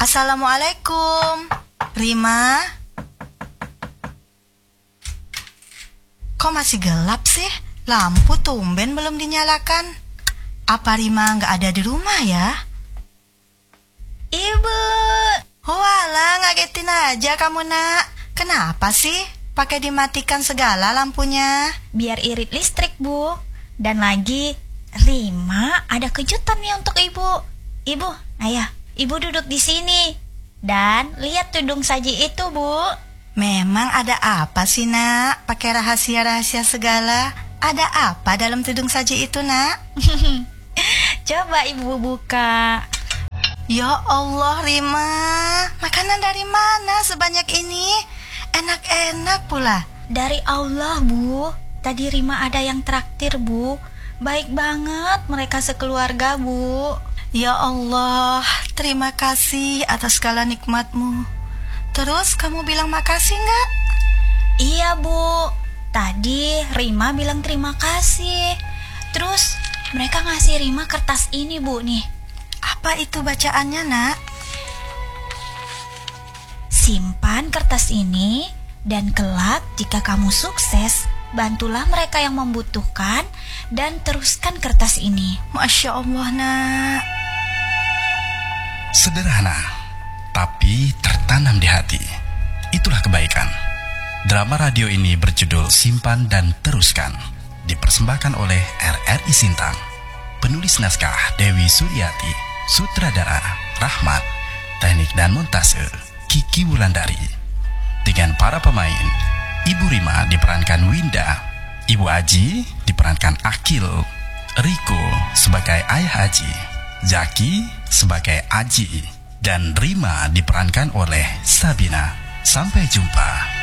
Assalamualaikum. Rima? Kok masih gelap sih? Lampu tumben belum dinyalakan. Apa Rima nggak ada di rumah ya? Ibu. Walah, ngagetin aja kamu, Nak. Kenapa sih pakai dimatikan segala lampunya? Biar irit listrik, Bu. Dan lagi, Rima ada kejutan nih untuk Ibu. Ibu, ayah, Ibu duduk di sini. Dan lihat tudung saji itu, Bu. Memang ada apa sih, Nak? Pakai rahasia-rahasia segala. Ada apa dalam tudung saji itu, Nak? Coba Ibu buka. Ya Allah, Rima. Makanan dari mana sebanyak ini? Enak-enak pula. Dari Allah, Bu. Tadi Rima ada yang traktir, Bu. Baik banget mereka sekeluarga, Bu. Ya Allah, terima kasih atas segala nikmat-Mu. Terus kamu bilang makasih nggak? Iya, Bu. Tadi Rima bilang terima kasih. Terus mereka ngasih Rima kertas ini, Bu, nih. Apa itu bacaannya, Nak? Simpan kertas ini dan kelak jika kamu sukses, bantulah mereka yang membutuhkan dan teruskan kertas ini. Masya Allah, Nak. Sederhana, tapi tertanam di hati. Itulah kebaikan. Drama radio ini berjudul Simpan dan Teruskan, dipersembahkan oleh RRI Sintang. Penulis naskah Dewi Suryati, sutradara Rahmat, teknik dan montase Kiki Wulandari. Dengan para pemain, Ibu Rima diperankan Winda, Ibu Aji diperankan Akil, Riko sebagai Ayah Aji, Zaki sebagai Aji, dan Rima diperankan oleh Sabina. Sampai jumpa.